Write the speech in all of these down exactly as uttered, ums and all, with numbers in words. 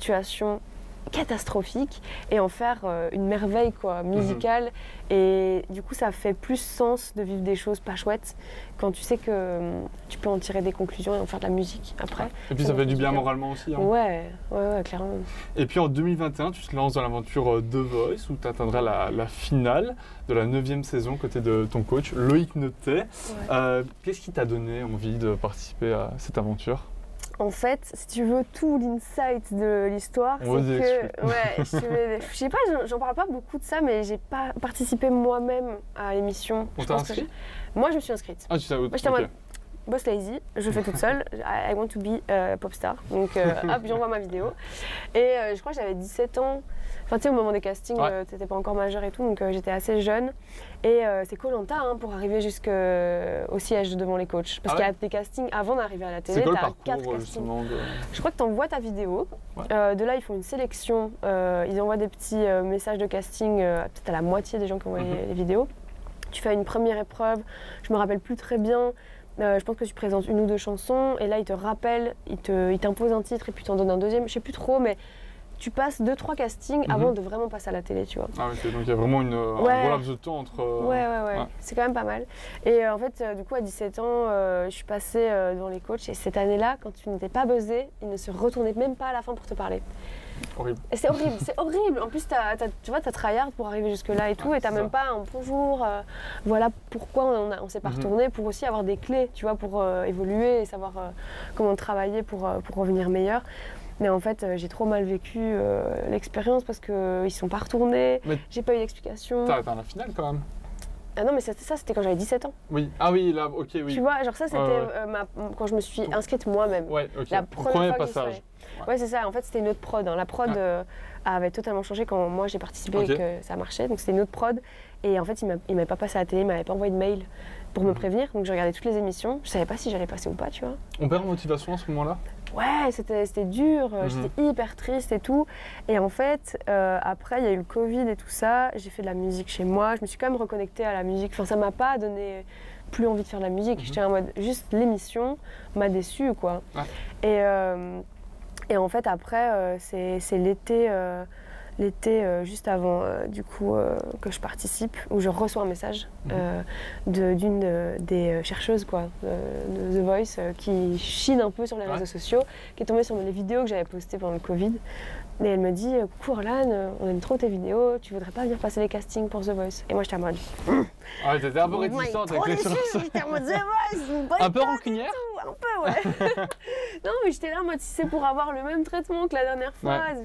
situation catastrophique et en faire euh, une merveille quoi, musicale. Mmh. Et du coup, ça fait plus sens de vivre des choses pas chouettes quand tu sais que euh, tu peux en tirer des conclusions et en faire de la musique après. Et puis ça, ça fait du bien moralement aussi. Hein. Ouais, ouais, ouais, clairement. Et puis en deux mille vingt et un, tu te lances dans l'aventure The Voice où tu atteindras la, la finale de la neuvième saison côté de ton coach, Loïc Notet. Ouais. Euh, qu'est-ce qui t'a donné envie de participer à cette aventure ? En fait, si tu veux tout l'insight de l'histoire, c'est que, ouais, je, je sais pas, j'en parle pas beaucoup de ça, mais j'ai pas participé moi-même à l'émission. On t'a inscrit ? Moi, je me suis inscrite. Ah, tu t'as Moi, j'étais en mode boss lazy, je fais toute seule. I, I want to be a pop star. Donc, euh, hop, j'envoie ma vidéo. Et euh, je crois que j'avais dix-sept ans. Enfin, tu sais, au moment des castings, ouais. euh, t'étais pas encore majeur et tout, donc euh, j'étais assez jeune. Et euh, c'est Koh-Lanta hein, pour arriver jusqu'au siège devant les coachs. Parce ah qu'il ouais. y a des castings avant d'arriver à la télé. C'est quoi le parcours quatre castings. De... Je crois que tu envoies ta vidéo. Ouais. Euh, de là, ils font une sélection. Euh, ils envoient des petits euh, messages de casting, euh, peut-être à la moitié des gens qui ont envoyé mm-hmm. les vidéos. Tu fais une première épreuve. Je me rappelle plus très bien. Euh, je pense que tu présentes une ou deux chansons. Et là, ils te rappellent, ils te, ils t'imposent un titre et puis t'en donnent un deuxième. Je sais plus trop, mais tu passes deux, trois castings mm-hmm. avant de vraiment passer à la télé, tu vois. Ah ok, donc il y a vraiment une, ouais. un gros laps de temps entre... Euh... Ouais, ouais, ouais, ouais. C'est quand même pas mal. Et euh, en fait, euh, du coup, à dix-sept ans, euh, je suis passée euh, devant les coachs. Et cette année-là, quand tu n'étais pas buzzé, ils ne se retournaient même pas à la fin pour te parler. Horrible. Et c'est horrible, c'est horrible. En plus, t'as, t'as, tu vois, t'as tryhard pour arriver jusque-là et tout. Ouais, et t'as même ça. Pas un bonjour. Euh, voilà pourquoi on, a, on s'est pas mm-hmm. retourné, pour aussi avoir des clés, tu vois, pour euh, évoluer et savoir euh, comment travailler pour, euh, pour revenir meilleur. Mais en fait, euh, j'ai trop mal vécu euh, l'expérience parce qu'ils euh, ne sont pas retournés, mais j'ai pas eu d'explication. T'as atteint la finale quand même. Ah non, mais c'était ça, c'était quand j'avais dix-sept ans. Oui, ah oui, là, ok, oui. Tu vois, genre ça, c'était ouais, ouais. Euh, ma, quand je me suis inscrite moi-même. Ouais, ok. La première Premier fois passage. Ouais, ouais c'est ça. En fait, c'était une autre prod. Hein. La prod ouais. euh, avait totalement changé quand moi j'ai participé okay. et que ça marchait. Donc c'était une autre prod. Et en fait, il ne m'avait pas passé à la télé, il m'avait pas envoyé de mail pour mmh. me prévenir. Donc je regardais toutes les émissions. Je savais pas si j'allais passer ou pas, tu vois. On perd en motivation à ce moment-là ? Ouais, c'était, c'était dur, mmh. j'étais hyper triste et tout. Et en fait, euh, après, il y a eu le Covid et tout ça. J'ai fait de la musique chez moi. Je me suis quand même reconnectée à la musique. Enfin, ça m'a pas donné plus envie de faire de la musique. Mmh. J'étais en mode, juste l'émission m'a déçue, quoi. Ouais. Et, euh, et en fait, après, euh, c'est, c'est l'été, euh, l'été euh, juste avant, euh, du coup, euh, que je participe, où je reçois un message mmh. euh, de, d'une de, des chercheuses, quoi, de, de The Voice, euh, qui chine un peu sur les ouais. réseaux sociaux, qui est tombée sur les vidéos que j'avais postées pendant le Covid. Et elle me dit, coucou Orlan, on aime trop tes vidéos, tu voudrais pas venir passer les castings pour The Voice? Et moi j'étais en mode... Ah ouais, t'étais un peu réticente avec les choses. J'étais en mode The Voice, un peu rancunière? Un peu, ouais. Non, mais j'étais là en mode, si c'est pour avoir le même traitement que la dernière fois. Ouais.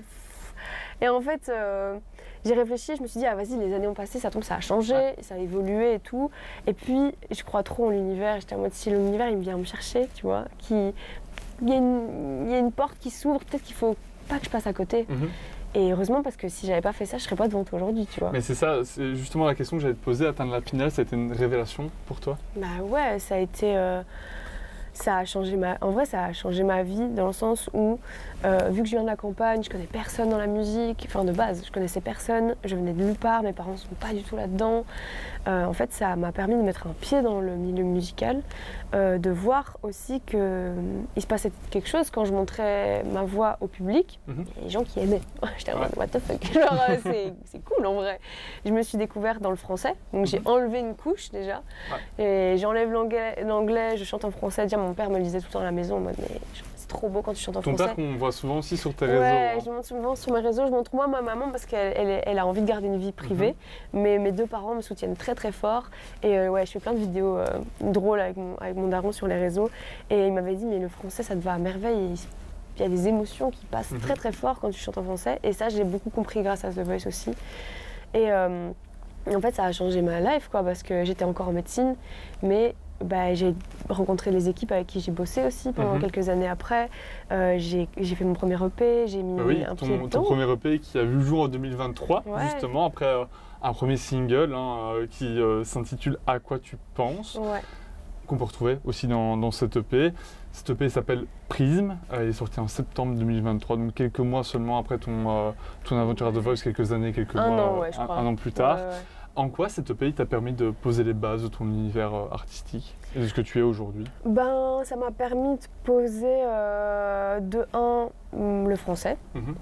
Et en fait, euh, j'ai réfléchi, je me suis dit, ah vas-y, les années ont passé, ça tombe, ça a changé, ouais. ça a évolué et tout. Et puis, je crois trop en l'univers. J'étais en mode, si l'univers, il vient me chercher, tu vois, qu'il y a une, il y a une porte qui s'ouvre, peut-être qu'il faut pas que je passe à côté. Mm-hmm. Et heureusement, parce que si j'avais pas fait ça, je serais pas devant toi aujourd'hui, tu vois. Mais c'est ça, c'est justement la question que j'allais te poser. Atteindre la finale, ça a été une révélation pour toi? Bah ouais, ça a été... Euh... Ça a changé ma... En vrai, ça a changé ma vie dans le sens où, euh, vu que je viens de la campagne, je connais personne dans la musique, enfin de base, je connaissais personne, je venais de nulle part, mes parents sont pas du tout là-dedans. Euh, en fait, ça m'a permis de mettre un pied dans le milieu musical, euh, de voir aussi qu'il euh, se passait quelque chose quand je montrais ma voix au public, mm-hmm. il y a des gens qui aimaient. J'étais en mode, what the fuck, genre euh, c'est, c'est cool en vrai. Je me suis découverte dans le français, donc mm-hmm. j'ai enlevé une couche déjà, ouais. et j'enlève l'anglais, l'anglais, je chante en français, déjà mon père me le disait tout le temps à la maison en mode mais c'est trop beau quand tu chantes en Ton français. Ton père qu'on voit souvent aussi sur tes ouais, réseaux. Ouais, je montre souvent sur mes réseaux, je montre moi ma maman parce qu'elle elle, elle a envie de garder une vie privée, mm-hmm. mais mes deux parents me soutiennent très très fort et euh, ouais, je fais plein de vidéos euh, drôles avec mon, avec mon daron sur les réseaux et il m'avait dit mais le français ça te va à merveille, il y a des émotions qui passent mm-hmm. très très fort quand tu chantes en français et ça j'ai beaucoup compris grâce à The Voice aussi. Et euh, en fait ça a changé ma life quoi parce que j'étais encore en médecine mais bah, j'ai rencontré les équipes avec qui j'ai bossé aussi pendant mmh. quelques années après. Euh, j'ai, j'ai fait mon premier E P, j'ai mis bah oui, un ton, pied dedans. Ton premier E P qui a vu le jour en deux mille vingt-trois, ouais. justement, après euh, un premier single hein, euh, qui euh, s'intitule « À quoi tu penses ouais. ?» qu'on peut retrouver aussi dans, dans cet E P. Cet E P s'appelle Prisme, euh, il est sorti en septembre deux mille vingt-trois, donc quelques mois seulement après ton, euh, ton aventure à The Voice, quelques années, quelques un mois, an, ouais, je un, crois. un an plus tard. Ouais, ouais. En quoi cet E P t'a permis de poser les bases de ton univers euh, artistique et de ce que tu es aujourd'hui? Ben, ça m'a permis de poser euh, de un le français, mm-hmm.